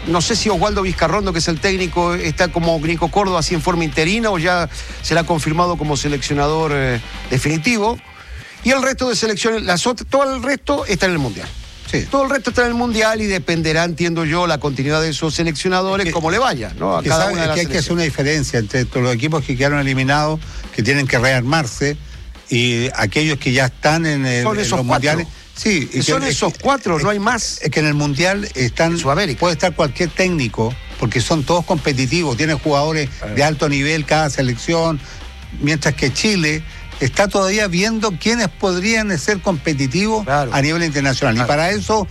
no sé si Oswaldo Vizcarrondo, que es el técnico, está como Nico Córdoba así en forma interina o ya se le ha confirmado como seleccionador definitivo. Y el resto de selecciones, todo el resto está en el Mundial. Sí. Todo el resto está en el Mundial y dependerá, entiendo yo, la continuidad de esos seleccionadores, como le vaya, ¿no? A cada una de las hay que hacer una diferencia entre todos los equipos que quedaron eliminados, que tienen que rearmarse, y aquellos que ya están en los mundiales. Sí, y son esos cuatro, no hay más. Es que en el Mundial puede estar cualquier técnico, porque son todos competitivos, tienen jugadores de alto nivel cada selección, mientras que Chile está todavía viendo quiénes podrían ser competitivos a nivel internacional. Y para eso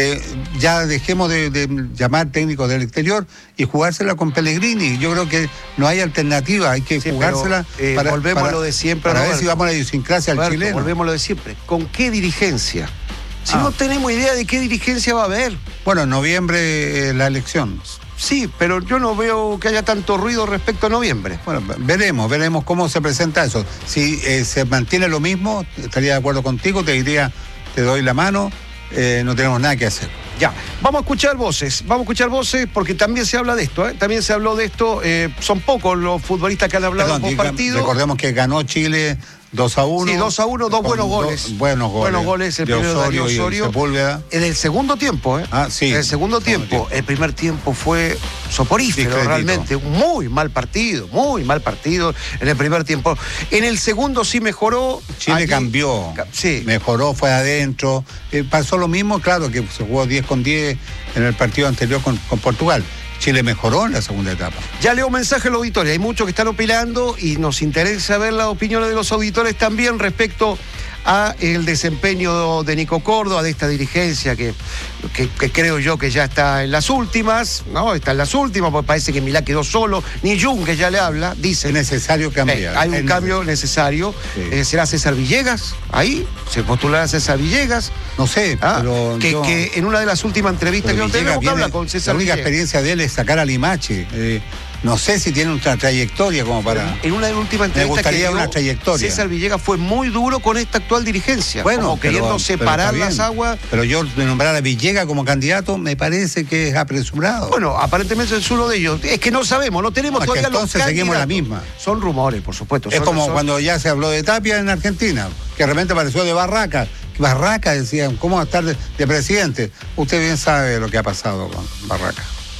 ya dejemos de llamar técnicos del exterior y jugársela con Pellegrini. Yo creo que no hay alternativa, hay que jugársela volvemos a lo de siempre. Para ver si vamos a la idiosincrasia al chileno. Volvemos a lo de siempre. ¿Con qué dirigencia? Si no tenemos idea de qué dirigencia va a haber. Bueno, en noviembre la elección. Sí, pero yo no veo que haya tanto ruido respecto a noviembre. Bueno, veremos cómo se presenta eso. Si se mantiene lo mismo, estaría de acuerdo contigo, te diría, te doy la mano, no tenemos nada que hacer. Ya, vamos a escuchar voces porque también se habla de esto, También se habló de esto, son pocos los futbolistas que han hablado por partido. Recordemos que ganó Chile 2-1. Sí, 2-1, dos buenos goles. Buenos goles, el primero de Darío Osorio. En el segundo tiempo, sí. En el segundo tiempo. El primer tiempo fue soporífero, realmente. Muy mal partido en el primer tiempo. En el segundo sí mejoró. Chile cambió, mejoró, fue adentro. Pasó lo mismo, claro, que se jugó 10 con 10 en el partido anterior con Portugal. Chile mejoró en la segunda etapa. Ya leo mensajes a los auditores, hay muchos que están opinando y nos interesa ver las opiniones de los auditores también respecto a el desempeño de Nico Córdoba, de esta dirigencia que creo yo que ya está en las últimas, ¿no? Está en las últimas, porque parece que Milá quedó solo, ni Jung, que ya le habla, dice. Es necesario cambiar. Hay un cambio necesario. Sí. ¿Será César Villegas? ¿Ahí? ¿Se postulará César Villegas? No sé, pero que en una de las últimas entrevistas que no tenemos que hablar con César Villegas. La única experiencia de él es sacar a Limache. No sé si tiene una trayectoria como para... En una de las últimas entrevistas me gustaría una trayectoria. César Villegas fue muy duro con esta actual dirigencia. Bueno, como queriendo separar las aguas. Pero yo de nombrar a Villegas como candidato me parece que es apresurado. Bueno, aparentemente es uno de ellos. Es que no sabemos, no tenemos todavía los candidatos. Entonces seguimos la misma. Son rumores, por supuesto. Es como cuando ya se habló de Tapia en Argentina, que de repente apareció de Barraca. Barraca, decían, ¿cómo va a estar de presidente? Usted bien sabe lo que ha pasado con Barraca.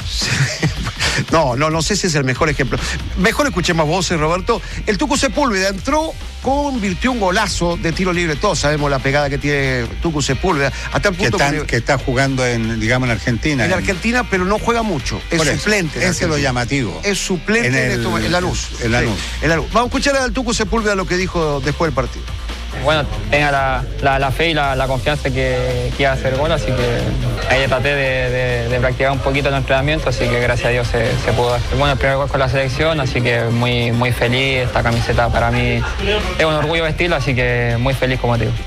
No sé si es el mejor ejemplo. Mejor escuchemos voces, Roberto. El Tucu Sepúlveda entró, convirtió un golazo de tiro libre. Todos sabemos la pegada que tiene Tucu Sepúlveda. Hasta el punto que está jugando en Argentina. En Argentina, pero no juega mucho. Es suplente. Ese es lo llamativo. Es suplente en Lanús. En Lanús. Vamos a escuchar al Tucu Sepúlveda lo que dijo después del partido. Bueno, tenga la fe y la confianza que iba a hacer gol, así que ahí traté de practicar un poquito el entrenamiento, así que gracias a Dios se pudo hacer. Bueno, el primer gol con la selección, así que muy, muy feliz. Esta camiseta para mí es un orgullo vestirla, así que muy feliz, como te digo.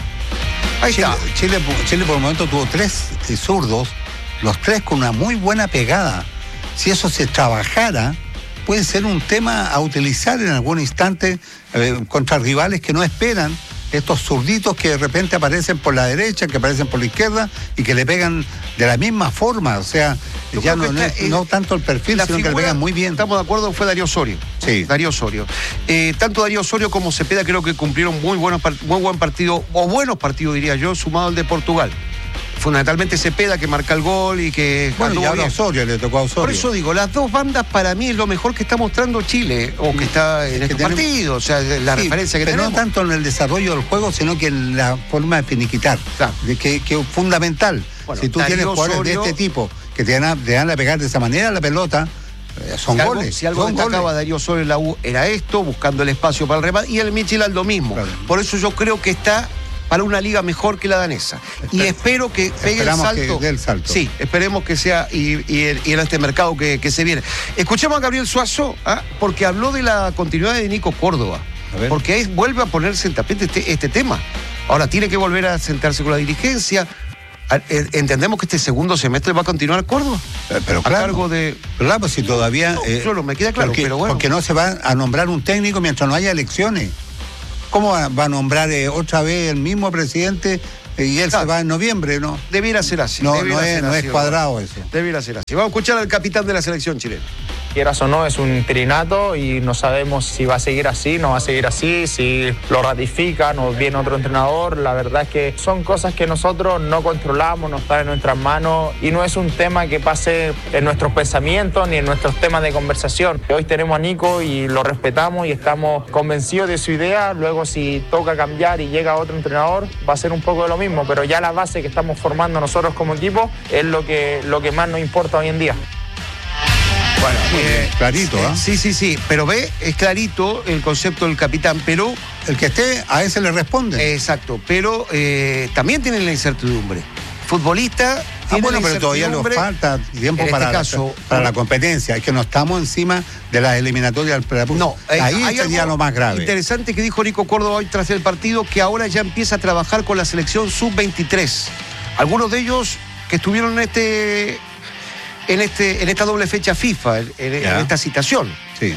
Ahí está. Chile por el momento tuvo 3 zurdos, los 3 con una muy buena pegada. Si eso se trabajara, puede ser un tema a utilizar en algún instante contra rivales que no esperan, estos zurditos que de repente aparecen por la derecha, que aparecen por la izquierda y que le pegan de la misma forma. O sea, ya no tanto el perfil, sino que le pegan muy bien. Estamos de acuerdo, fue Darío Osorio. Sí. Darío Osorio. Tanto Darío Osorio como Cepeda creo que cumplieron muy buen partido, o buenos partidos diría yo, sumado al de Portugal. Fundamentalmente Cepeda, que marca el gol y que... Bueno, y ahora Osorio, le tocó a Osorio. Por eso digo, las dos bandas para mí es lo mejor que está mostrando Chile, o que está en este partido, o sea, la referencia que tenemos. Pero no tanto en el desarrollo del juego, sino que en la forma de finiquitar, que es fundamental. Bueno, si tú tienes jugadores de este tipo, que te van a pegar de esa manera la pelota, son goles. Si algo destacaba Darío Osorio en la U, era esto, buscando el espacio para el remate, y el Midtjylland lo mismo. Claro. Por eso yo creo que está para una liga mejor que la danesa. Y espero que pegue el salto. Que dé el salto. Sí, esperemos que sea y en este mercado que se viene. Escuchemos a Gabriel Suazo, porque habló de la continuidad de Nico Córdoba. Porque vuelve a ponerse en tapete este tema. Ahora tiene que volver a sentarse con la dirigencia. Entendemos que este segundo semestre va a continuar Córdoba. Pero claro, a cargo de... Claro, pues si todavía... Solo me queda claro, pero bueno. Porque no se va a nombrar un técnico mientras no haya elecciones. ¿Cómo va a nombrar otra vez el mismo presidente Y él se va en noviembre, ¿no? Debiera ser así. No es cuadrado eso. Debiera ser así. Vamos a escuchar al capitán de la selección chilena. Quieras o no, es un interinato y no sabemos si va a seguir así, no va a seguir así, si lo ratifican o viene otro entrenador. La verdad es que son cosas que nosotros no controlamos, no están en nuestras manos y no es un tema que pase en nuestros pensamientos ni en nuestros temas de conversación. Hoy tenemos a Nico y lo respetamos y estamos convencidos de su idea. Luego, si toca cambiar y llega otro entrenador, va a ser un poco de lo mismo, pero ya la base que estamos formando nosotros como equipo es lo que más nos importa hoy en día. Bueno, clarito, ¿ah? Sí, pero es clarito el concepto del capitán, pero... El que esté, a ese le responde. Exacto, pero también tienen la incertidumbre. Futbolista... Bueno, pero todavía nos falta tiempo para la competencia. Es que no estamos encima de las eliminatorias. No, ahí sería lo más grave. Interesante que dijo Nico Córdoba hoy tras el partido, que ahora ya empieza a trabajar con la selección sub-23. Algunos de ellos que estuvieron en esta doble fecha FIFA, en esta citación. Sí.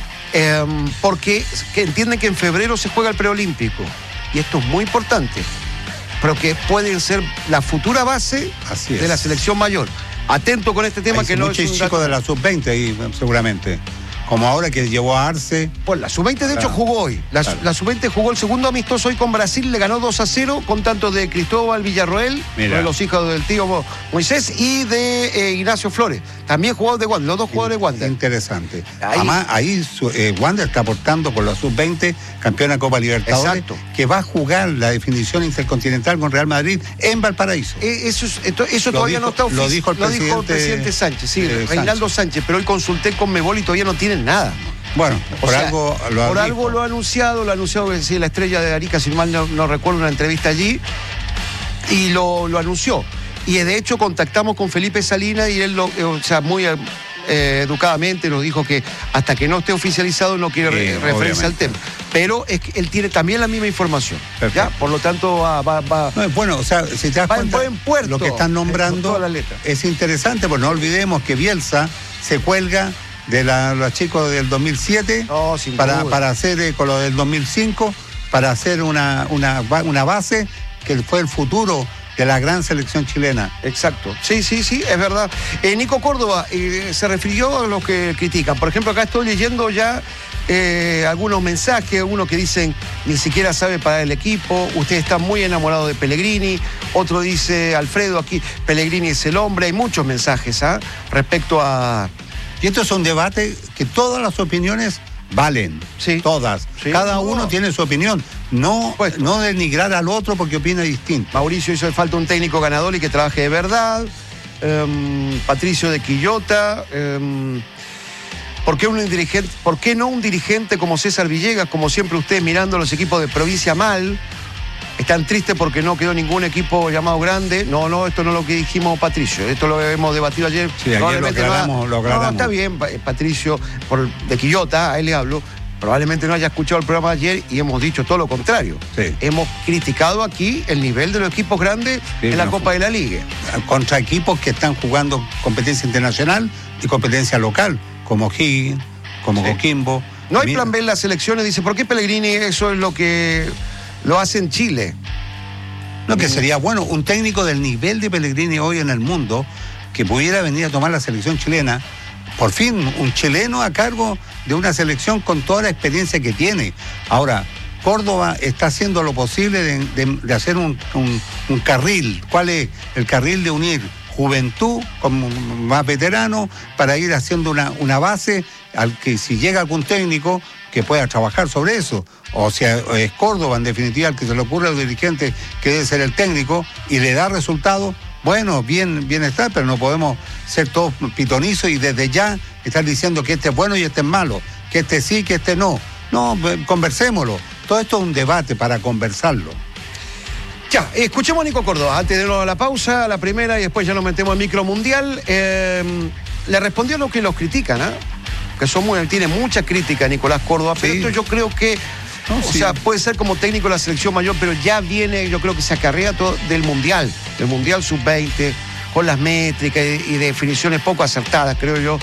Porque entienden que en febrero se juega el preolímpico. Y esto es muy importante. Pero que pueden ser la futura base de la selección mayor. Atento con este tema. Que no es un chico de la sub-20 ahí, seguramente. Como ahora que llevó a Arce. Pues la sub-20 de hecho jugó hoy. La sub-20 jugó el segundo amistoso hoy con Brasil, le ganó 2-0 con tantos de Cristóbal Villarroel, uno de los hijos del tío Moisés, y de Ignacio Flores. También jugadores de Wander, los dos jugadores de Wander. Interesante. Además, ahí Wander está aportando con la sub-20, campeona Copa Libertadores, que va a jugar la definición intercontinental con Real Madrid en Valparaíso. Eso todavía no está oficial. Lo dijo el presidente Sánchez, sí, Reinaldo Sánchez, pero hoy consulté con Mebol y todavía no tienen nada. Bueno, algo lo ha anunciado que sí, la Estrella de Arica, si mal no recuerdo, una entrevista allí, y lo anunció. Y de hecho contactamos con Felipe Salinas y él muy educadamente nos dijo que hasta que no esté oficializado no quiere referencia al tema. Pero es que él tiene también la misma información. ¿Ya? Por lo tanto va bueno, o sea, si te das cuenta, en buen puerto, lo que están nombrando es interesante, pues no olvidemos que Bielsa se cuelga de los chicos del 2007 para hacer con lo del 2005, para hacer una base que fue el futuro de la gran selección chilena. Exacto. Sí, es verdad. Nico Córdoba se refirió a los que critican. Por ejemplo, acá estoy leyendo ya algunos mensajes, unos que dicen ni siquiera sabe parar el equipo, usted está muy enamorado de Pellegrini, otro dice, Alfredo, aquí Pellegrini es el hombre. Hay muchos mensajes respecto a... Y esto es un debate que todas las opiniones valen, todas. Sí. Cada uno tiene su opinión. No denigrar al otro porque opina distinto. Mauricio hizo falta un técnico ganador y que trabaje de verdad. Patricio de Quillota. ¿Por qué no un dirigente como César Villegas, como siempre ustedes mirando los equipos de provincia mal? Están tristes porque no quedó ningún equipo llamado grande. No, esto no es lo que dijimos, Patricio. Esto lo hemos debatido ayer. Sí, ayer lo aclaramos. No, está bien, Patricio, de Quillota, a él le hablo. Probablemente no haya escuchado el programa de ayer y hemos dicho todo lo contrario. Sí. Hemos criticado aquí el nivel de los equipos grandes en la Copa de la Liga. Contra equipos que están jugando competencia internacional y competencia local, como Higgins, como Coquimbo. No hay plan B en las selecciones. Dice, ¿por qué Pellegrini eso es lo que lo hace en Chile? No, que sería bueno un técnico del nivel de Pellegrini hoy en el mundo que pudiera venir a tomar la selección chilena. Por fin, un chileno a cargo de una selección con toda la experiencia que tiene. Ahora, Córdoba está haciendo lo posible de hacer un carril. ¿Cuál es? El carril de unir juventud con más veteranos para ir haciendo una base al que si llega algún técnico que pueda trabajar sobre eso. O sea, es Córdoba en definitiva el que se le ocurre al dirigente que debe ser el técnico y le da resultados. Bueno, bien está, pero no podemos ser todos pitonizos y desde ya estar diciendo que este es bueno y este es malo, que este sí, que este no. No, conversémoslo. Todo esto es un debate para conversarlo. Ya, escuchemos a Nico Córdoba antes de irnos a la pausa, la primera, y después ya nos metemos en micro mundial. Le respondió a lo que los critican, que tiene mucha crítica Nicolás Córdoba, pero esto yo creo que puede ser como técnico de la selección mayor, pero ya viene, yo creo que se acarrea todo del Mundial sub-20, con las métricas y definiciones poco acertadas, creo yo,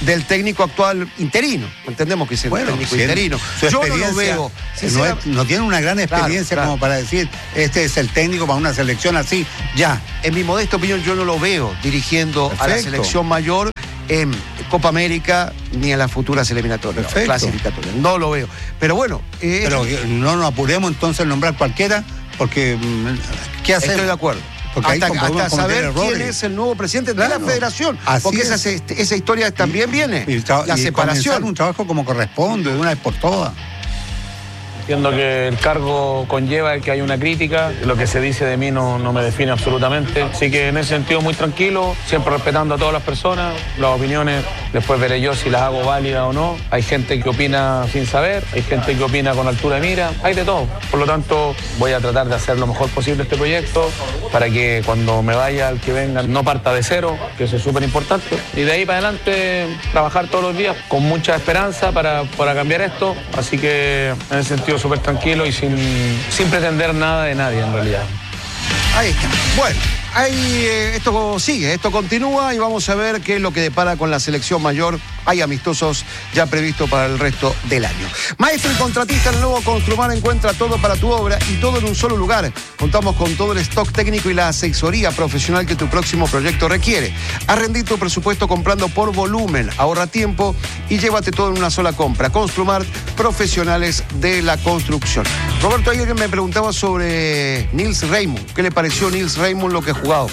del técnico actual interino. Entendemos que es el técnico interino. Yo no lo veo. No tiene una gran experiencia como para decir, este es el técnico para una selección así, ya. En mi modesta opinión, yo no lo veo dirigiendo a la selección mayor en Copa América ni a las futuras eliminatorias, clasificatorias. No lo veo. Pero bueno. Pero no nos apuremos entonces a nombrar cualquiera, porque ¿qué hacer? Estoy de acuerdo. Porque hasta saber quién es el nuevo presidente de la federación. Porque esa historia también viene. La separación. Un trabajo como corresponde, de una vez por todas. Entiendo que el cargo conlleva que hay una crítica, lo que se dice de mí no me define absolutamente, así que en ese sentido muy tranquilo, siempre respetando a todas las personas, las opiniones, después veré yo si las hago válidas o no. Hay gente que opina sin saber, hay gente que opina con altura de mira, hay de todo. Por lo tanto, voy a tratar de hacer lo mejor posible este proyecto para que cuando me vaya el que venga no parta de cero, que eso es súper importante, y de ahí para adelante trabajar todos los días con mucha esperanza para cambiar esto, así que en ese sentido súper tranquilo y sin pretender nada de nadie en realidad. Ahí está. Bueno, esto sigue, esto continúa y vamos a ver qué es lo que depara con la selección mayor. Hay amistosos ya previstos para el resto del año. Maestro y contratista en el nuevo Construmar encuentra todo para tu obra y todo en un solo lugar. Contamos con todo el stock técnico y la asesoría profesional que tu próximo proyecto requiere. Haz rendir tu presupuesto comprando por volumen, ahorra tiempo y llévate todo en una sola compra. Construmar, profesionales de la construcción. Roberto, ayer me preguntaba sobre Nils Raymond. ¿Qué le pareció Nils Raymond lo que ha jugado?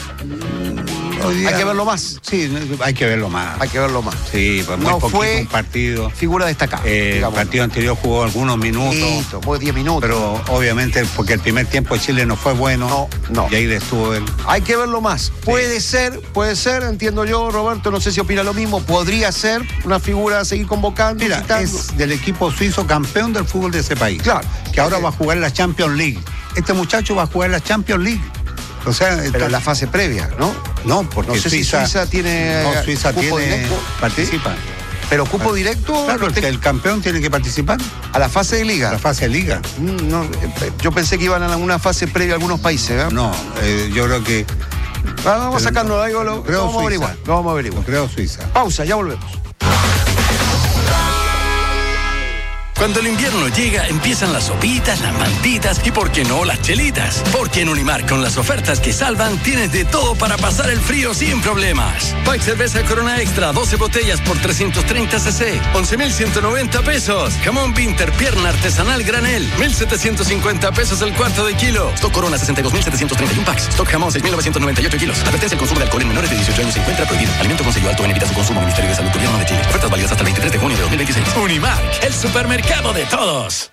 Hay que verlo más. Sí, hay que verlo más. Hay que verlo más. Sí, pues muy poquito un partido. Figura destacada. El partido anterior jugó algunos minutos. Fue 10 minutos. Pero obviamente porque el primer tiempo de Chile no fue bueno. No. Y ahí estuvo él. Hay que verlo más. Sí. Puede ser, entiendo yo, Roberto, no sé si opina lo mismo. Podría ser una figura a seguir convocando. Mira, es del equipo suizo campeón del fútbol de ese país. Claro. Que ahora va a jugar la Champions League. Este muchacho va a jugar la Champions League. O sea, pero en la fase previa, ¿no? No, porque no sé Suiza tiene. No, Suiza cupo tiene. Directo, participa. ¿Sí? Pero cupo directo. Claro, el campeón tiene que participar. A la fase de liga. A la fase de liga. No, yo pensé que iban a una fase previa a algunos países, ¿verdad? No, yo creo que. Vamos a sacarnos algo. Lo vamos a averiguar. Creo Suiza. Pausa, ya volvemos. Cuando el invierno llega, empiezan las sopitas, las mantitas y, ¿por qué no, las chelitas? Porque en Unimar, con las ofertas que salvan, tienes de todo para pasar el frío sin problemas. Pack cerveza Corona Extra, 12 botellas por 330 cc, 11,190 pesos. Jamón Winter, pierna artesanal granel, 1,750 pesos el cuarto de kilo. Stock Corona, 62,731 packs. Stock jamón, 6,998 kilos. Advertencia: el consumo de alcohol en menores de 18 años se encuentra prohibido. Alimento con sello alto en evita su consumo. Ministerio de Salud, Gobierno de Chile. Ofertas válidas hasta el 23 de junio de 2026. Unimar, el supermercado de todos.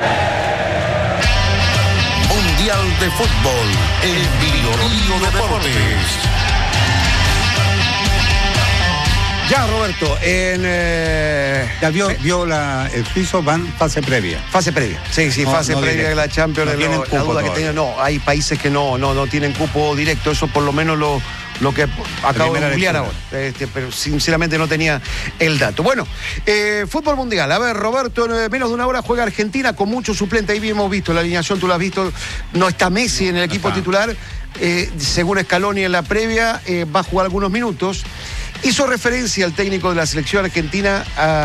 Mundial de Fútbol en Vilorío Deportes. Ya, Roberto, ya vio el suizo van fase previa. Fase previa. Sí, fase previa de la Champions. La duda que tenía, hay países que no tienen cupo directo. Eso por lo menos lo que acabo de googlear ahora. Pero sinceramente no tenía el dato. Bueno, fútbol mundial. A ver, Roberto, en menos de una hora juega Argentina con muchos suplentes. Ahí hemos visto la alineación, tú la has visto. No está Messi en el equipo titular. Según Scaloni en la previa, va a jugar algunos minutos. Hizo referencia al técnico de la selección argentina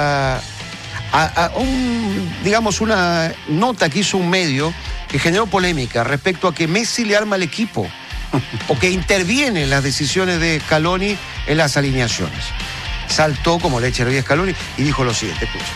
a una nota que hizo un medio que generó polémica respecto a que Messi le arma el equipo o que interviene en las decisiones de Scaloni en las alineaciones. Saltó como leche hervida Scaloni y dijo lo siguiente, escucha.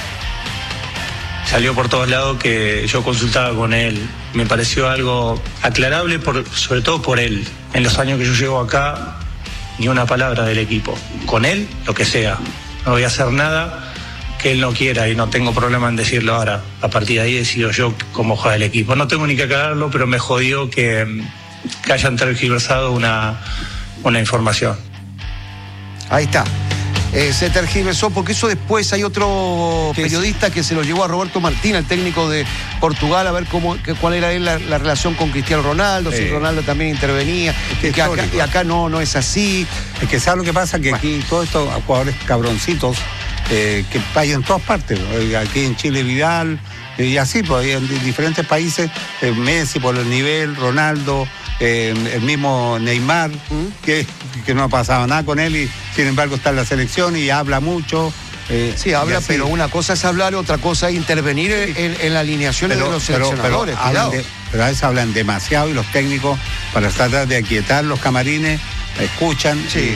Salió por todos lados que yo consultaba con él. Me pareció algo aclarable, sobre todo por él. En los años que yo llevo acá, ni una palabra del equipo. Con él, lo que sea. No voy a hacer nada que él no quiera y no tengo problema en decirlo ahora. A partir de ahí decido yo cómo juega el equipo. No tengo ni que aclararlo, pero me jodió que hayan tergiversado una información. Ahí está. Se tergiversó porque eso después hay otro periodista que se lo llevó a Roberto Martín, el técnico de Portugal, a ver cuál era la relación con Cristiano Ronaldo, si Ronaldo también intervenía, y acá no es así. Es que ¿sabes lo que pasa? Que aquí todos estos jugadores cabroncitos que hay en todas partes, aquí en Chile Vidal, y así, pues en diferentes países, Messi por el nivel, Ronaldo, el mismo Neymar, que no ha pasado nada con él y sin embargo está en la selección y habla mucho. Sí, habla, pero una cosa es hablar, otra cosa es intervenir en la alineación de los seleccionadores. Pero a veces hablan demasiado y los técnicos, para tratar de aquietar los camarines, escuchan. Sí.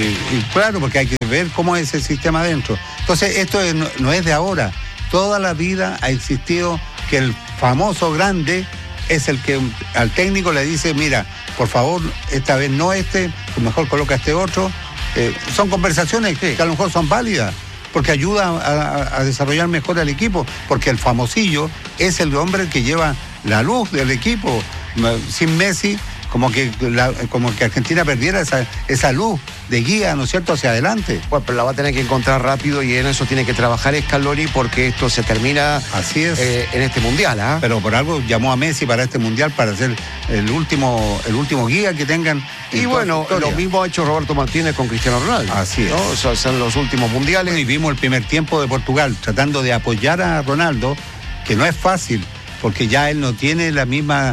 Y claro, porque hay que ver cómo es el sistema adentro. Entonces, esto no es de ahora. Toda la vida ha existido que el famoso grande es el que al técnico le dice, mira, por favor, esta vez no mejor coloca este otro. Son conversaciones que a lo mejor son válidas, porque ayuda a desarrollar mejor al equipo, porque el famosillo es el hombre que lleva la luz del equipo. Sin Messi, como que Argentina perdiera esa luz de guía, ¿no es cierto?, hacia adelante. Bueno, pero la va a tener que encontrar rápido y en eso tiene que trabajar Scaloni, porque esto se termina así es. En este Mundial. Pero por algo llamó a Messi para este Mundial, para ser el último guía que tengan. Y bueno, lo mismo ha hecho Roberto Martínez con Cristiano Ronaldo. Así es. ¿no? O sea, son los últimos mundiales. Y vimos el primer tiempo de Portugal tratando de apoyar a Ronaldo, que no es fácil, porque ya él no tiene la misma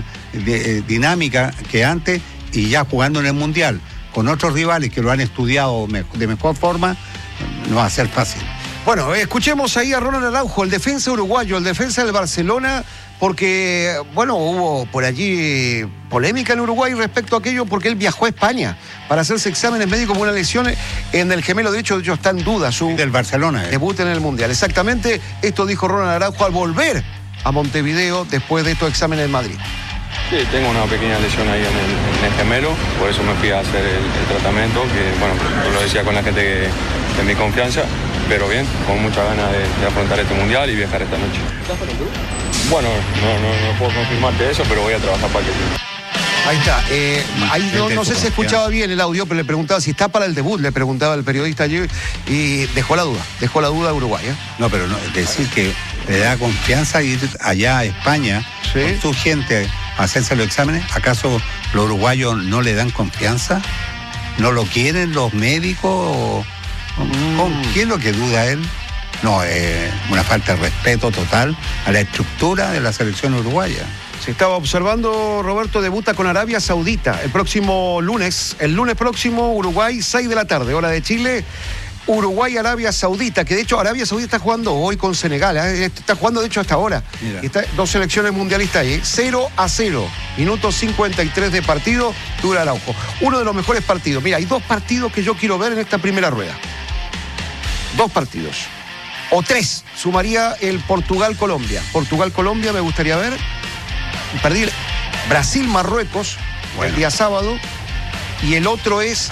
dinámica que antes, y ya jugando en el Mundial con otros rivales que lo han estudiado de mejor forma, no va a ser fácil. Bueno, escuchemos ahí a Ronald Araujo, el defensa uruguayo, el defensa del Barcelona, porque, bueno, hubo por allí polémica en Uruguay respecto a aquello, porque él viajó a España para hacerse exámenes médicos por una lesión en el gemelo derecho. De hecho, está en duda su del Barcelona, debut en el Mundial. Exactamente, esto dijo Ronald Araujo al volver a Montevideo después de estos exámenes en Madrid. Sí, tengo una pequeña lesión ahí en el gemelo, por eso me fui a hacer el tratamiento, que bueno, yo lo decía con la gente de mi confianza, pero bien, con muchas ganas de afrontar este Mundial y viajar esta noche. ¿Estás para el club? Bueno, no puedo confirmarte eso, pero voy a trabajar para el club. Ahí está. Ahí no sé si escuchaba bien el audio, pero le preguntaba si está para el debut, le preguntaba el periodista allí, y dejó la duda a Uruguay. No, pero no, decir que le da confianza ir allá a España, ¿sí?, con su gente a hacerse los exámenes. ¿Acaso los uruguayos no le dan confianza? ¿No lo quieren los médicos? ¿Con quién lo que duda él? No, es una falta de respeto total a la estructura de la selección uruguaya. Se estaba observando, Roberto, debuta con Arabia Saudita el próximo lunes. El lunes próximo, Uruguay, 6 de la tarde, hora de Chile. Uruguay-Arabia Saudita, que de hecho Arabia Saudita está jugando hoy con Senegal, está jugando de hecho hasta ahora. Dos selecciones mundialistas ahí, 0-0, minuto 53 de partido, dura Araujo. Uno de los mejores partidos. Mira, hay dos partidos que yo quiero ver en esta primera rueda. Dos partidos. O tres, sumaría el Portugal-Colombia. Portugal-Colombia me gustaría ver. Perdí Brasil-Marruecos, bueno, el día sábado. Y el otro es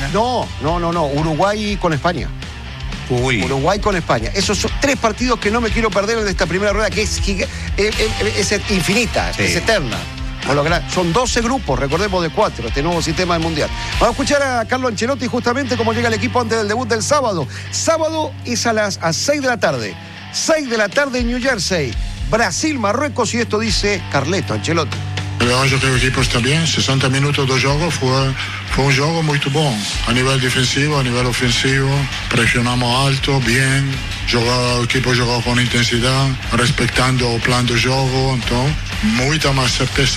Uruguay con España. Uruguay con España. Esos son tres partidos que no me quiero perder de esta primera rueda, que es infinita, sí, es eterna. Son 12 grupos, recordemos, de 4, este nuevo sistema del Mundial. Vamos a escuchar a Carlo Ancelotti justamente cómo llega el equipo antes del debut del sábado. Sábado es a 6 de la tarde. 6 de la tarde en New Jersey. Brasil, Marruecos, y esto dice Carleto Ancelotti. Eu acho que o equipo está bien, 60 minutos do jogo foi un jogo muito bom, a nivel defensivo, a nivel ofensivo, presionamos alto, bien, o equipo jogou con intensidad, respetando o plan do jogo, entonces, mucha más certeza.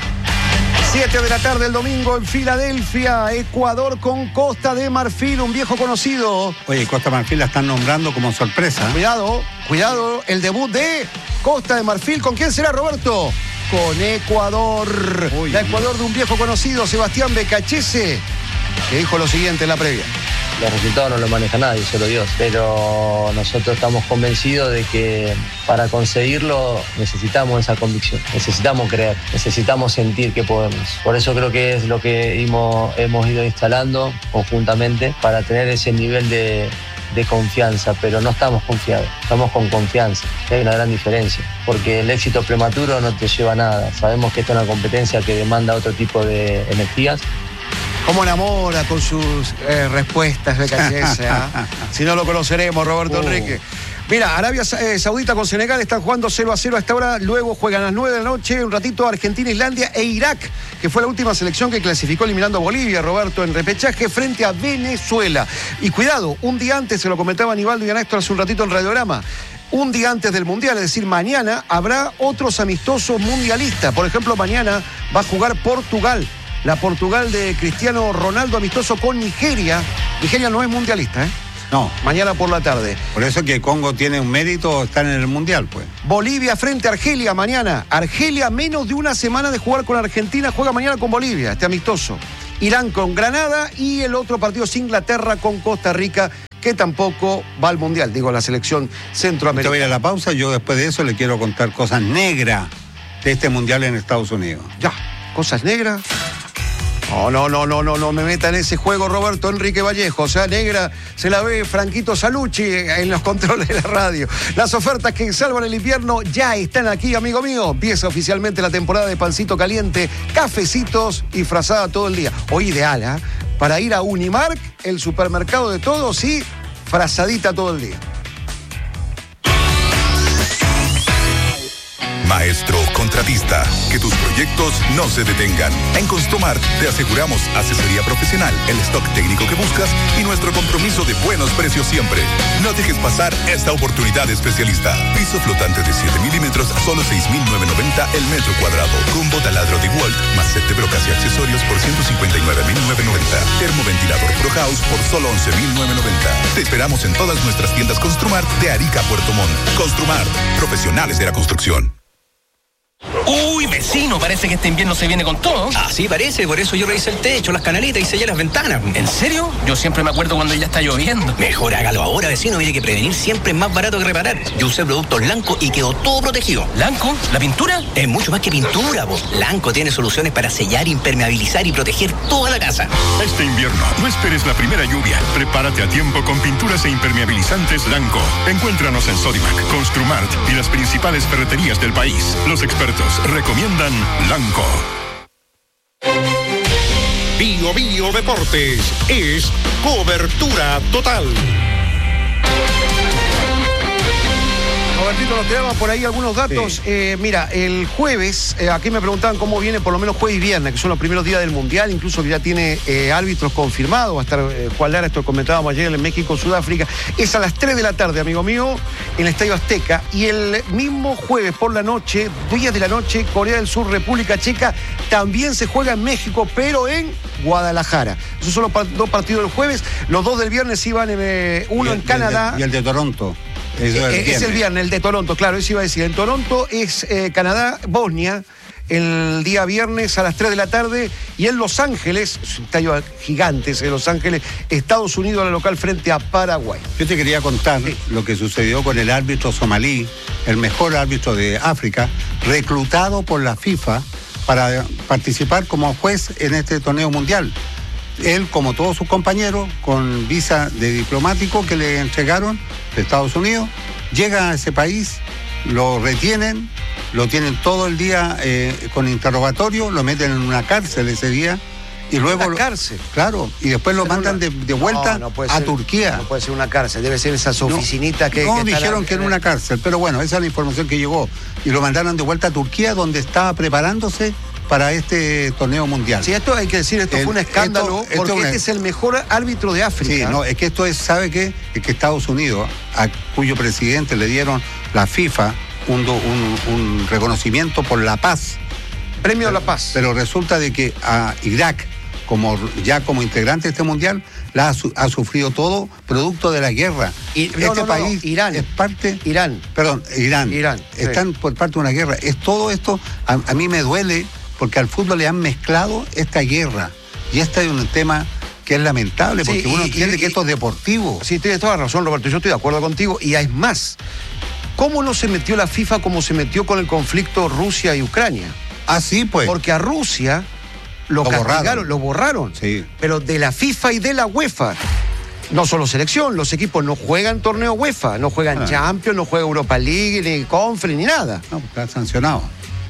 7 de la tarde el domingo en Filadelfia, Ecuador con Costa de Marfil, un viejo conocido. Oye, Costa de Marfil la están nombrando como sorpresa. Cuidado, el debut de Costa de Marfil, ¿con quién será, Roberto? Con Ecuador. La Ecuador de un viejo conocido, Sebastián Becachese, que dijo lo siguiente en la previa. Los resultados no los maneja nadie, solo Dios. Pero nosotros estamos convencidos de que para conseguirlo necesitamos esa convicción, necesitamos creer, necesitamos sentir que podemos. Por eso creo que es lo que hemos ido instalando conjuntamente para tener ese nivel de confianza, pero no estamos confiados, estamos con confianza. Hay una gran diferencia, porque el éxito prematuro no te lleva a nada. Sabemos que esta es una competencia que demanda otro tipo de energías. ¿Cómo enamora con sus respuestas de Becachese? Si no lo conoceremos, Roberto Enrique. Mira, Arabia Saudita con Senegal están jugando 0-0 hasta ahora. Luego juegan a las 9 de la noche, un ratito Argentina, Islandia e Irak, que fue la última selección que clasificó eliminando a Bolivia, Roberto, en repechaje frente a Venezuela. Y cuidado, un día antes, se lo comentaba Aníbaldo y a Néstor hace un ratito en Radiograma, un día antes del Mundial, es decir, mañana habrá otros amistosos mundialistas. Por ejemplo, mañana va a jugar Portugal la Portugal de Cristiano Ronaldo, amistoso con Nigeria. Nigeria no es mundialista, ¿eh? No. Mañana por la tarde. Por eso que Congo tiene un mérito estar en el Mundial, pues. Bolivia frente a Argelia mañana. Argelia, menos de una semana de jugar con Argentina, juega mañana con Bolivia, este amistoso. Irán con Granada y el otro partido es Inglaterra con Costa Rica, que tampoco va al Mundial, digo, la selección centroamericana. Te voy a la pausa, yo después de eso le quiero contar cosas negras de este Mundial en Estados Unidos. Ya, cosas negras. No me meta en ese juego, Roberto Enrique Vallejo. O sea, negra se la ve Franquito Salucci en los controles de la radio. Las ofertas que salvan el invierno ya están aquí, amigo mío. Empieza oficialmente la temporada de pancito caliente, cafecitos y frazada todo el día. Hoy ideal, ¿eh? Para ir a Unimark, el supermercado de todos, y frazadita todo el día. Maestro contratista, que tus proyectos no se detengan. En Construmart te aseguramos asesoría profesional, el stock técnico que buscas y nuestro compromiso de buenos precios siempre. No dejes pasar esta oportunidad especialista. Piso flotante de 7 milímetros a solo 6.990 el metro cuadrado. Combo taladro de Walt más set de brocas y accesorios por 159.990. Termoventilador Pro House por solo 11.990. Te esperamos en todas nuestras tiendas Construmart de Arica a Puerto Montt. Construmart, profesionales de la construcción. Uy, vecino, parece que este invierno se viene con todo. Así parece, por eso yo revisé el techo, las canalitas y sellé las ventanas. ¿En serio? Yo siempre me acuerdo cuando ya está lloviendo. Mejor hágalo ahora, vecino, mire que prevenir siempre es más barato que reparar. Yo usé productos Lanco y quedó todo protegido. ¿Lanco? ¿La pintura? Es mucho más que pintura, vos. Lanco tiene soluciones para sellar, impermeabilizar y proteger toda la casa. Este invierno, no esperes la primera lluvia. Prepárate a tiempo con pinturas e impermeabilizantes Lanco. Encuéntranos en Sodimac, Construmart y las principales ferreterías del país. Los expertos recomiendan Lanco. Bio Bio Deportes es cobertura total. Robertito, nos tiramos por ahí algunos datos. Sí. Mira, el jueves, aquí me preguntaban cómo viene por lo menos jueves y viernes, que son los primeros días del Mundial, incluso que ya tiene árbitros confirmados. Va a estar Juan Lara, esto lo comentábamos ayer en México, Sudáfrica. Es a las 3 de la tarde, amigo mío, en el Estadio Azteca. Y el mismo jueves por la noche, 10 de la noche, Corea del Sur, República Checa, también se juega en México, pero en Guadalajara. Esos son los dos partidos del jueves. Los dos del viernes iban uno en Canadá. Y el de Toronto. Es el viernes, el de Toronto, claro, eso iba a decir. En Toronto es Canadá, Bosnia, el día viernes a las 3 de la tarde. Y en Los Ángeles, es un estadio gigante en Los Ángeles, Estados Unidos, la local frente a Paraguay. Yo te quería contar lo que sucedió con el árbitro somalí, el mejor árbitro de África, reclutado por la FIFA para participar como juez en este torneo mundial. Él, como todos sus compañeros, con visa de diplomático que le entregaron de Estados Unidos, llega a ese país, lo retienen, lo tienen todo el día con interrogatorio, lo meten en una cárcel ese día y luego... ¿Una cárcel? Claro, y después lo mandan de vuelta a Turquía. No puede ser una cárcel, debe ser esas oficinitas que... No, dijeron que era una cárcel, pero bueno, esa es la información que llegó. Y lo mandaron de vuelta a Turquía, donde estaba preparándose para este torneo mundial. Sí, esto hay que decir, esto fue un escándalo, porque este es el mejor árbitro de África. Sí, no, es que esto es, ¿sabe qué? Es que Estados Unidos, a cuyo presidente le dieron la FIFA un reconocimiento por la paz. Premio a la paz. Pero resulta de que a Irak, como integrante de este mundial, ha sufrido todo producto de la guerra. País Irán. Es parte... Irán. Perdón, Irán. Están por parte de una guerra. Es todo esto, a mí me duele, porque al fútbol le han mezclado esta guerra. Y este es un tema que es lamentable, porque uno entiende que esto es deportivo. Sí, tienes toda la razón, Roberto, yo estoy de acuerdo contigo. Y es más, ¿cómo no se metió la FIFA como se metió con el conflicto Rusia y Ucrania? Ah, sí, pues. Porque a Rusia lo castigaron, lo borraron. Sí. Pero de la FIFA y de la UEFA. No solo selección, los equipos no juegan torneo UEFA, no juegan Champions, no juegan Europa League, ni Conference, ni nada. No, está sancionado.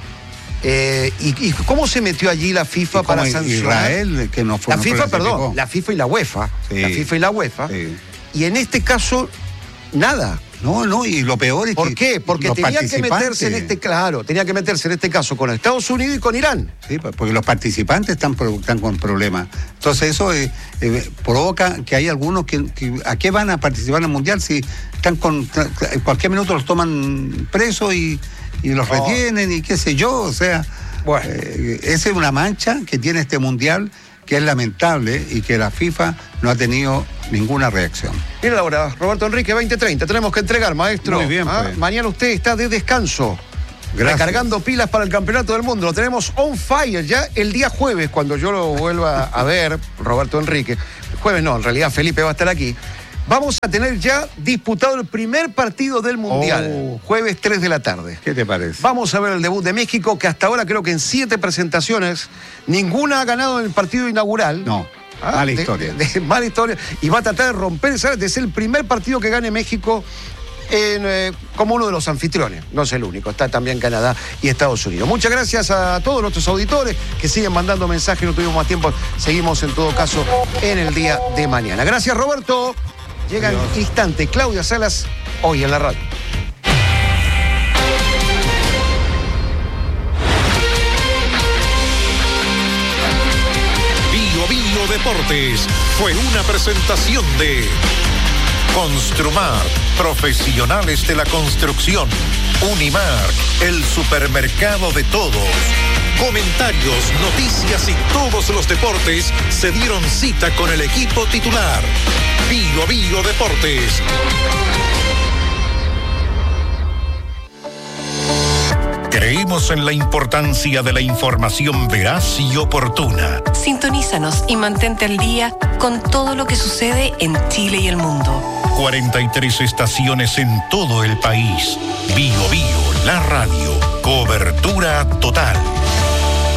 ¿Y cómo se metió allí la FIFA para sancionar? Israel, que no fue. La FIFA, perdón, la FIFA y la UEFA. Sí. La FIFA y la UEFA. Sí. Y en este caso, nada. No, y lo peor es ¿Por qué? Porque tenía que meterse en tenía que meterse en este caso con Estados Unidos y con Irán. Sí, porque los participantes están con problemas. Entonces eso provoca que hay algunos que ¿a qué van a participar en el Mundial si están en cualquier minuto los toman presos y y los retienen y qué sé yo, o sea, esa es una mancha que tiene este mundial que es lamentable y que la FIFA no ha tenido ninguna reacción. Mira la hora, Roberto Enrique, 20:30, tenemos que entregar, maestro. Muy bien, pues. Mañana usted está de descanso. Gracias. Recargando pilas para el Campeonato del Mundo. Lo tenemos on fire ya el día jueves, cuando yo lo vuelva a ver, Roberto Enrique. Jueves no, en realidad Felipe va a estar aquí. Vamos a tener ya disputado el primer partido del Mundial. Jueves 3 de la tarde. ¿Qué te parece? Vamos a ver el debut de México, que hasta ahora creo que en 7 presentaciones, ninguna ha ganado en el partido inaugural. No, mala historia. Mala historia. Y va a tratar de romper, ¿sabes? De ser el primer partido que gane México como uno de los anfitriones. No es el único, está también Canadá y Estados Unidos. Muchas gracias a todos nuestros auditores que siguen mandando mensajes, no tuvimos más tiempo, seguimos en todo caso en el día de mañana. Gracias, Roberto. Llega en instante Claudia Salas, hoy en la radio. Bio Bio Deportes fue una presentación de Construmar, profesionales de la construcción. Unimar, el supermercado de todos. Comentarios, noticias y todos los deportes se dieron cita con el equipo titular. Bio Bio Deportes. Creemos en la importancia de la información veraz y oportuna. Sintonízanos y mantente al día con todo lo que sucede en Chile y el mundo. 43 estaciones en todo el país. Bio Bio, la radio. Cobertura total.